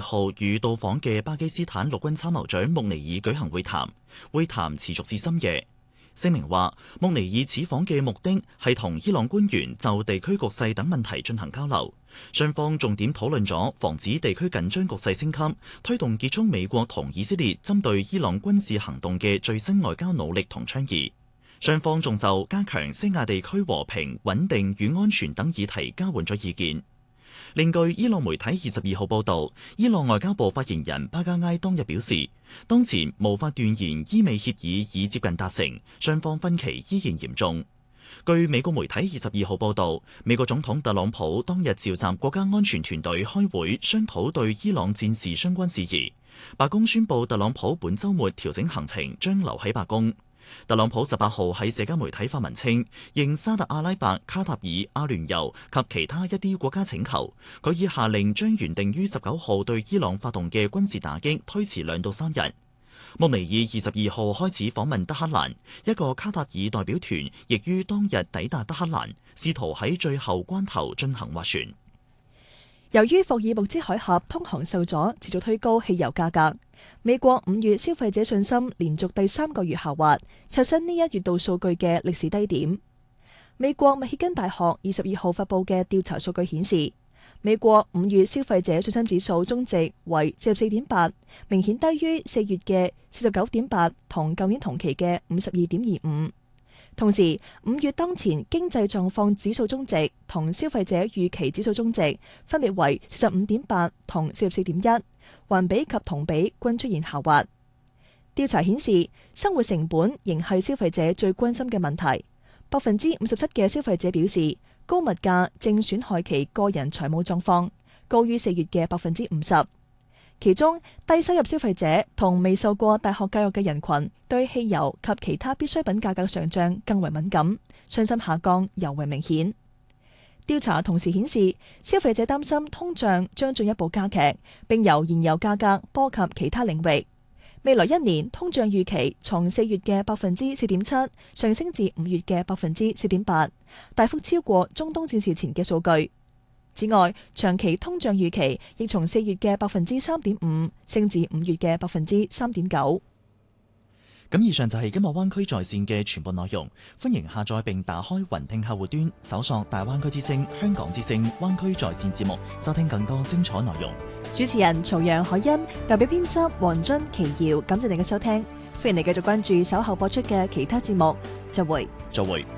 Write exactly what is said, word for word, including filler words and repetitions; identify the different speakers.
Speaker 1: 號與到訪嘅巴基斯坦陸軍參謀長穆尼爾舉行會談，會談持續至深夜。聲明話，穆尼爾此訪嘅目的係同伊朗官員就地區局勢等問題進行交流，雙方重點討論咗防止地區緊張局勢升級、推動結束美國同以色列針對伊朗軍事行動嘅最新外交努力同倡議。雙方仲就加強西亞地區和平、穩定與安全等議題交換咗意見。另據伊朗媒體二十二號報導，伊朗外交部發言人巴加埃當日表示，當前無法斷言伊美協議已接近達成，雙方分歧依然嚴重。據美國媒體二十二號報導，美國總統特朗普當日召集國家安全團隊開會商討對伊朗戰事相關事宜。白宮宣布特朗普本週末調整行程，將留喺白宮。特朗普十八號喺社交媒體發文稱，應沙特阿拉伯、卡塔爾、阿聯酋及其他一啲國家請求，佢已下令將原定於十九號對伊朗發動嘅軍事打擊推遲兩到三日。穆尼爾二十二號開始訪問德黑蘭，一個卡塔爾代表團亦於當日抵達德黑蘭，試圖喺最後關頭進行斡旋。
Speaker 2: 由於霍爾木茲海峽通航受阻，持續推高汽油價格。美國五月消費者信心連續第三個月下滑，刷新呢一月度數據嘅歷史低點。美國密歇根大學二十二號發布嘅調查數據顯示，美國五月消費者信心指數終值為四十四點八，明顯低於四月嘅四十九點八同舊年同期嘅五十二點二五。同時，五月當前經濟狀況指數終值同消費者預期指數終值分別為四十五點八同四十四點一，環比及同比均出現下滑。調查顯示，生活成本仍係消費者最關心嘅問題。百分之五十七嘅消費者表示，高物價正損害其個人財務狀況，高於四月嘅百分之五十。其中，低收入消費者同未受過大學教育嘅人群對汽油及其他必需品價格上漲更為敏感，信心下降尤為明顯。調查同時顯示，消費者擔心通脹將進一步加劇，並由燃油價格波及其他領域。未來一年通脹預期從四月嘅百分之四點七上升至五月嘅百分之四點八，大幅超過中東戰事前嘅數據。此外，長期通脹預期亦從四月嘅百分之三點五升至五月嘅百分之三點九。
Speaker 1: 咁以上就係今日灣區在線嘅全部內容，歡迎下載並打開雲聽客戶端，搜索大灣區之聲、香港之聲、灣區在線節目，收聽更多精彩內容。
Speaker 2: 主持人曹陽海欣，代表編輯黃津、奇瑤，感謝你嘅收聽，歡迎你繼續關注稍後播出嘅其他節目。再會。
Speaker 1: 再會。